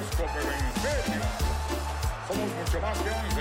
Francisco, pero en serio, somos mucho más que un